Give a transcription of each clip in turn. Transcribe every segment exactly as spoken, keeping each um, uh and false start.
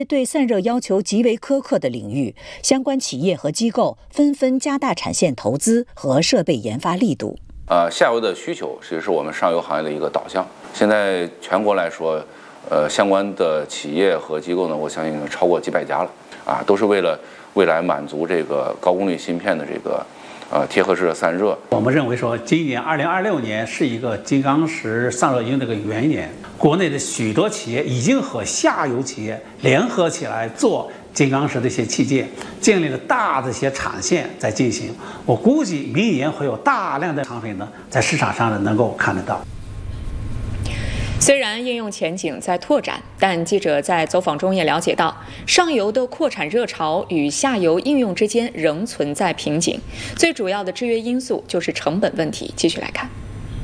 对散热要求极为苛刻的领域，相关企业和机构纷纷加大产线投资和设备研发力度。 呃，下游的需求其实是我们上游行业的一个导向。现在全国来说，呃，相关的企业和机构呢，我相信超过几百家了，啊，都是为了未来满足这个高功率芯片的这个呃贴合式的散热。 我们认为说，今年二零二六年是一个金刚石散热应用的一个元年，国内的许多企业已经和下游企业联合起来做金刚石的一些器件，建立了大的一些产线在进行。我估计明年会有大量的产品呢在市场上呢能够看得到。 虽然应用前景在拓展，但记者在走访中也了解到，上游的扩产热潮与下游应用之间仍存在瓶颈，最主要的制约因素就是成本问题。继续来看。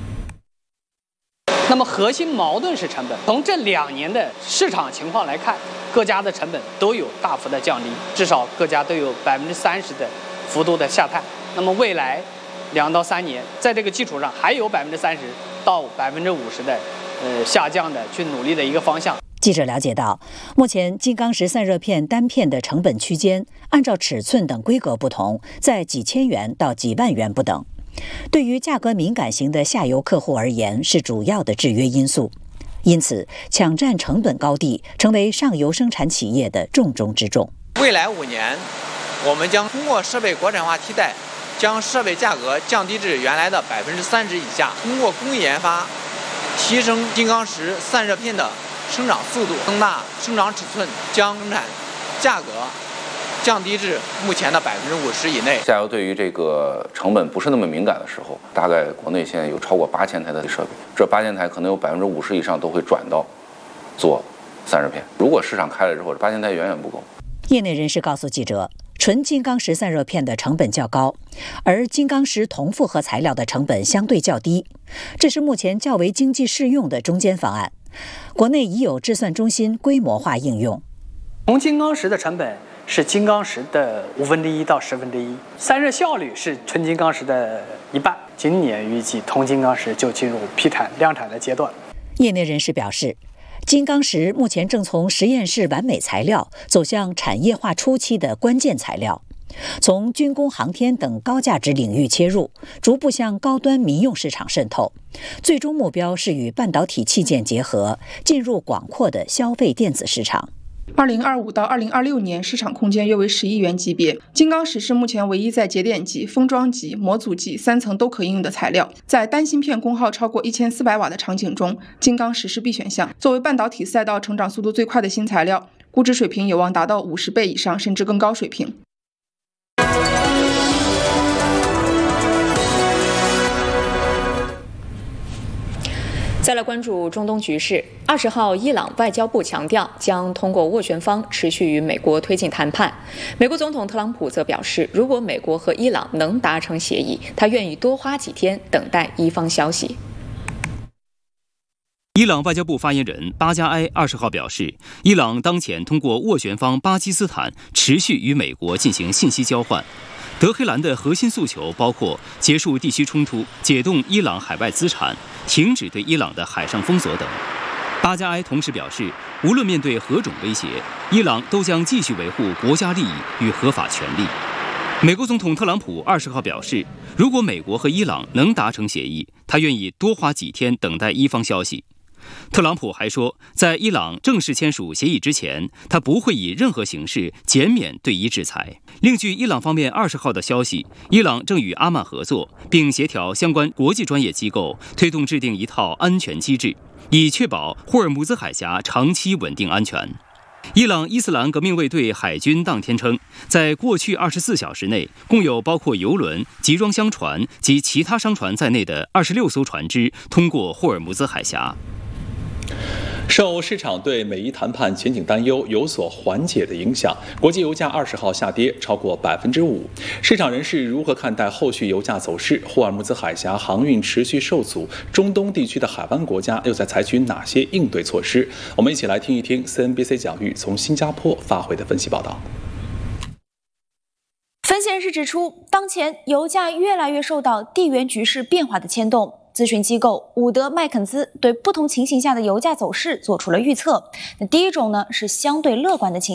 那么核心矛盾是成本。从这两年的市场情况来看，各家的成本都有大幅的降低，至少各家都有百分之三十的幅度的下探。那么未来两到三年，在这个基础上还有百分之三十到百分之五十的呃下降的去努力的一个方向。 记者了解到，目前金刚石散热片单片的成本区间，按照尺寸等规格不同，在几千元到几万元不等。对于价格敏感型的下游客户而言，是主要的制约因素。因此，抢占成本高地成为上游生产企业的重中之重。 未来五年，我们将通过设备国产化替代，将设备价格降低至原来的百分之三十以下。通过工艺研发，提升金刚石散热片的生长速度，增大生长尺寸，将生产价格降低至目前的百分之五十以内。 下游对于这个成本不是那么敏感的时候，大概国内现在有超过八千台的设备，这八千台可能有百分之五十以上都会转到做散热片。如果市场开了之后，这八千台远远不够。 业内人士告诉记者，纯金刚石散热片的成本较高，而金刚石同复合材料的成本相对较低，这是目前较为经济适用的中间方案。国内已有制算中心规模化应用。 铜金刚石的成本是金刚石的五分之一到十分之一，散热效率是纯金刚石的一半。今年预计铜金刚石就进入批产量产的阶段。 业内人士表示，金刚石目前正从实验室完美材料走向产业化初期的关键材料，从军工、航天等高价值领域切入，逐步向高端民用市场渗透，最终目标是与半导体器件结合，进入广阔的消费电子市场。 二零二五到二零二六年市场空间约为十亿元级别。金刚石是目前唯一在节点级、封装级、模组级三层都可应用的材料。在单芯片功耗超过一千四百瓦的场景中，金刚石是必选项。作为半导体赛道成长速度最快的新材料，估值水平有望达到五十倍以上，甚至更高水平。 再来关注中东局势。二十号，伊朗外交部强调将通过斡旋方持续与美国推进谈判。美国总统特朗普则表示，如果美国和伊朗能达成协议，他愿意多花几天等待伊方消息。 伊朗外交部发言人巴加埃二十号表示，伊朗当前通过斡旋方巴基斯坦持续与美国进行信息交换。德黑兰的核心诉求包括结束地区冲突、解冻伊朗海外资产、停止对伊朗的海上封锁等。巴加埃同时表示，无论面对何种威胁，伊朗都将继续维护国家利益与合法权利。美国总统特朗普二十号表示，如果美国和伊朗能达成协议，他愿意多花几天等待伊方消息。特朗普还说，在伊朗正式签署协议之前，他不会以任何形式减免对伊制裁。另据伊朗方面二十号的消息，伊朗正与阿曼合作，并协调相关国际专业机构，推动制定一套安全机制，以确保霍尔木兹海峡长期稳定安全。伊朗伊斯兰革命卫队海军当天称，在过去二十四小时内，共有包括油轮、集装箱船及其他商船在内的二十六艘船只通过霍尔木兹海峡。 受市场对美伊谈判前景担忧有所缓解的影响，国际油价二十号下跌超过百分之五。市场人士如何看待后续油价走势？霍尔木兹海峡航运持续受阻，中东地区的海湾国家又在采取哪些应对措施？我们一起来听一听 C N B C 蒋玉从新加坡发回的分析报道。 分析人士指出，当前油价越来越受到地缘局势变化的牵动。咨询机构伍德麦肯兹对不同情形下的油价走势做出了预测。那第一种呢是相对乐观的情